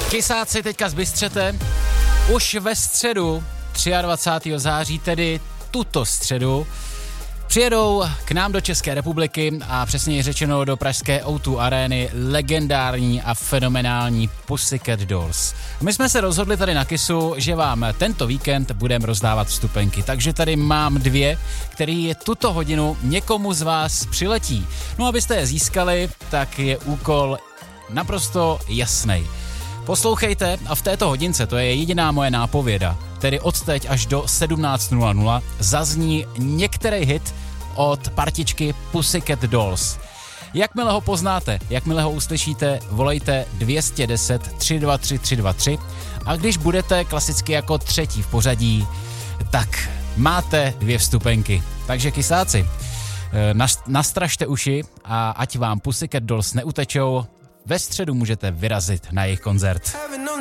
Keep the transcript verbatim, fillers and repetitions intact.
Kysáci teďka z Bystřete. Už ve středu dvacátého třetího září, tedy tuto středu, přijedou k nám do České republiky a přesněji řečeno do pražské ó dva arény legendární a fenomenální Pussycat Dolls. My jsme se rozhodli tady na Kissu, že vám tento víkend budeme rozdávat vstupenky, takže tady mám dvě, který tuto hodinu někomu z vás přiletí. No abyste je získali, tak je úkol naprosto jasný. Poslouchejte a v této hodince, to je jediná moje nápověda, tedy od teď až do sedmnáct nula nula zazní některý hit od partičky Pussycat Dolls. Jakmile ho poznáte, jakmile ho uslyšíte, volejte dvě stě deset tři dva tři tři dva tři a když budete klasicky jako třetí v pořadí, tak máte dvě vstupenky. Takže kysáci, nastražte uši a ať vám Pussycat Dolls neutečou, ve středu můžete vyrazit na jejich koncert.